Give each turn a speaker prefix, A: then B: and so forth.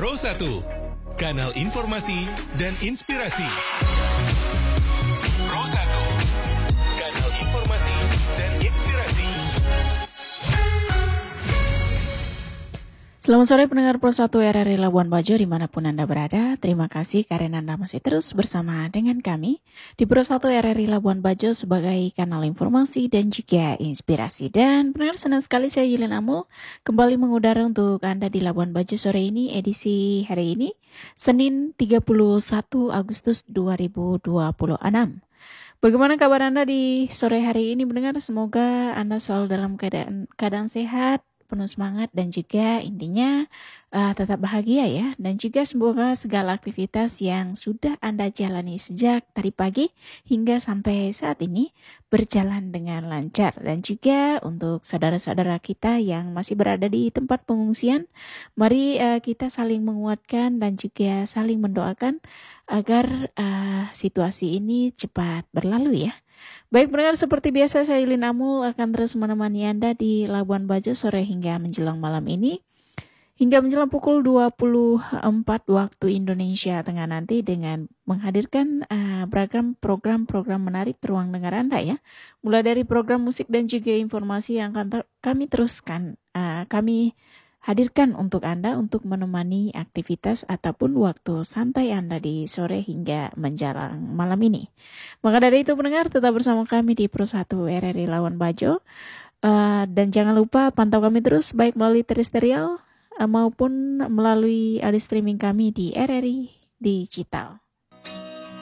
A: Pro 1, kanal informasi dan inspirasi. Pro 1, kanal informasi dan inspirasi.
B: Selamat sore pendengar Pro 1 RRI Labuan Bajo dimanapun Anda berada. Terima kasih karena Anda masih terus bersama dengan kami di Pro 1 RRI Labuan Bajo sebagai kanal informasi dan juga inspirasi. Dan pendengar, senang sekali saya Yulin Amul kembali mengudara untuk Anda di Labuan Bajo sore ini, edisi hari ini, Senin 31 Agustus 2026. Bagaimana kabar Anda di sore hari ini pendengar? Semoga Anda selalu dalam keadaan sehat, penuh semangat dan juga intinya tetap bahagia ya. Dan juga semoga segala aktivitas yang sudah Anda jalani sejak tadi pagi hingga sampai saat ini berjalan dengan lancar. Dan juga untuk saudara-saudara kita yang masih berada di tempat pengungsian, mari kita saling menguatkan dan juga saling mendoakan agar situasi ini cepat berlalu ya. Baik pendengar, seperti biasa saya Yulin Amul akan terus menemani Anda di Labuan Bajo sore hingga menjelang malam ini. Hingga menjelang pukul 24 waktu Indonesia Tengah nanti dengan menghadirkan beragam program-program menarik ke ruang dengar Anda ya. Mulai dari program musik dan juga informasi yang akan kami teruskan, kami hadirkan untuk Anda untuk menemani aktivitas ataupun waktu santai Anda di sore hingga menjelang malam ini. Maka dari itu pendengar, tetap bersama kami di Pro 1 RRI Labuan Bajo. Dan jangan lupa pantau kami terus baik melalui terestrial maupun melalui audio streaming kami di RRI Digital.